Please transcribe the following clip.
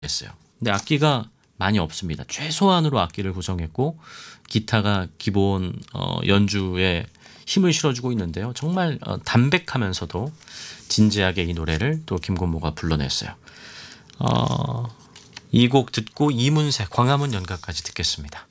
했어요. 근데 악기가 많이 없습니다. 최소한으로 악기를 구성했고 기타가 기본 연주에 힘을 실어주고 있는데요. 정말 담백하면서도 진지하게 이 노래를 또 김건모가 불러냈어요. 이 곡 듣고 이문세 광화문 연가까지 듣겠습니다.